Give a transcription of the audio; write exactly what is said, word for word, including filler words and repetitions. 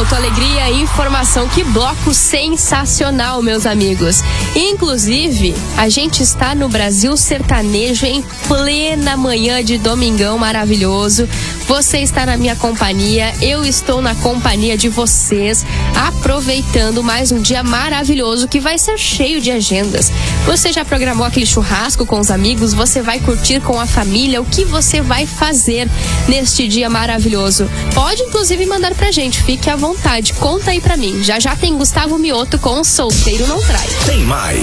Mioto, alegria e informação. Que bloco sensacional, meus amigos. Inclusive, a gente está no Brasil Sertanejo em plena manhã de domingão maravilhoso. Você está na minha companhia, eu estou na companhia de vocês, aproveitando mais um dia maravilhoso que vai ser cheio de agendas. Você já programou aquele churrasco com os amigos? Você vai curtir com a família? O que você vai fazer neste dia maravilhoso? Pode inclusive mandar pra gente, fique à vontade, conta aí pra mim. Já já tem Gustavo Mioto com Solteiro Não Trai. Tem mais.